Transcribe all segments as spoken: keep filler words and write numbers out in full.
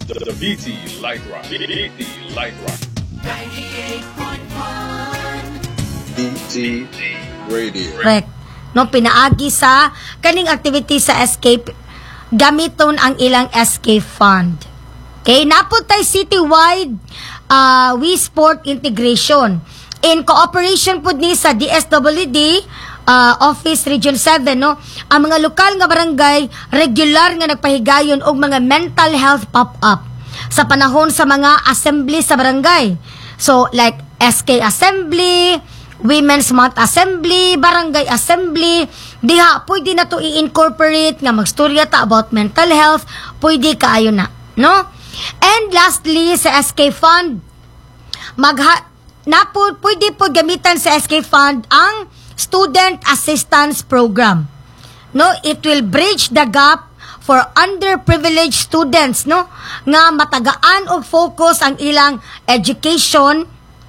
The, the B T Light Rock. B T Light Rock. ninety-eight point one B T Radio. Correct. No, pinaagi sa kaning activity sa S K, gamiton ang ilang S K fund. Okay, napod tayo citywide uh, We Sport integration. In cooperation po ni sa D S W D uh, Office Region seven, no, ang mga lokal nga barangay regular nga nagpahigayon og mga mental health pop-up sa panahon sa mga assembly sa barangay. So like S K Assembly, Women's Month Assembly, Barangay Assembly, diha pwede na to i-incorporate nga magstorya ta about mental health, pwede kaayo na, no? And lastly sa S K Fund, magha na po, pwede po gamitan sa S K Fund ang Student Assistance Program. No, it will bridge the gap for underprivileged students, no, nga matagaan og focus ang ilang education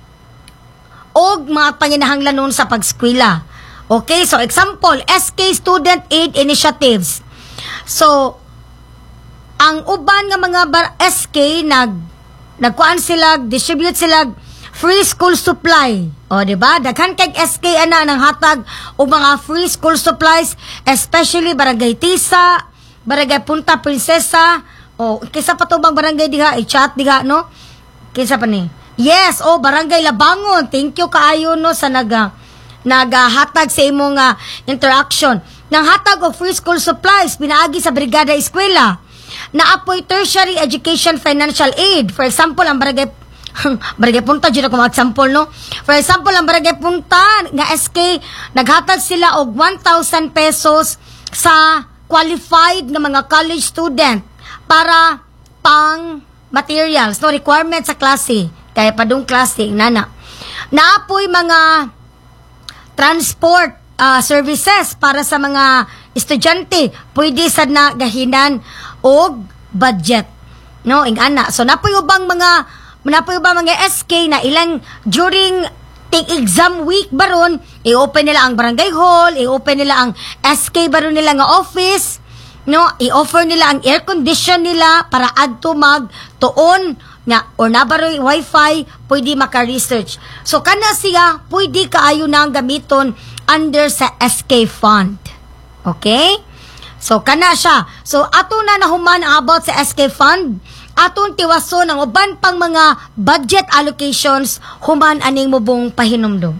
og mga panginahanglanon sa pagskwela. Okay, so example, S K Student Aid Initiatives. So ang uban nga mga bar- S K nag nagkuan sila, distribute sila free school supply. O, di ba? Daghan kay S K ana nang hatag o mga free school supplies, especially Barangay Tisa, Barangay Punta Princesa, o kisa pa to bang barangay diha, i-chat diha, no? Kisa pa ni. Yes, o Barangay Labangon. Thank you kaayo no sa naga nagahatag sa imong uh, interaction. Nang hatag og free school supplies pinaagi sa Brigada Eskwela. Naapoy tertiary education financial aid. For example, ang Barangay Barangay Punta, dyan ako mag-example, no? For example, ang Barangay Punta, nga S K, naghatag sila og one thousand pesos sa qualified na mga college student para pang materials, no? Requirement sa klase. Kaya padung klase, nana. Naapoy mga transport uh, services para sa mga estudyante. Pwede sa nagahinan og budget. No? Ingana. So, napoy ubang mga Manapoy ba mga S K na ilang during take exam week baron, i-open nila ang barangay hall, i-open nila ang S K baron nila nga office, no, i-offer nila ang air condition nila para adto mag tuon nga or nabaroy wifi, pwede maka-research. So kana siya pwede kaayo nang gamiton under sa S K fund. Okay? So kana siya. So ato na nahuman ang about sa S K fund. Aton tiwason ang uban pang mga budget allocations human aning mubong pahinumdum.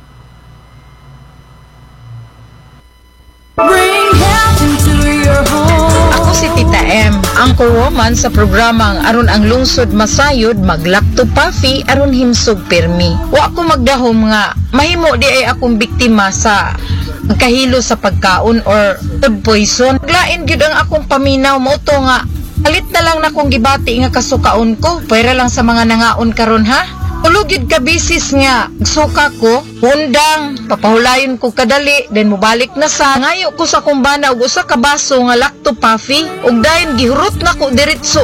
Bring health into your home. Ako si Tita M, ang co-woman sa programang aron ang lungsod masayod maglakto pafi aron himsog permi. Wa ko magdahom nga mahimo di ay akong biktima sa kahilo sa pagkaon or food poison. Lain gyud ang akong paminaw mo to nga alit na lang na kong gibati nga kasukaon ko, pwera lang sa mga nangaon karon ha. Ulugid ka bisis nga, suka ko, hundang, papahulayon ko kadali, then mubalik na sa, ngayo ko sa kumbana, ug usa ka baso nga lakto pafi, ug dayon gihurot na ko diretso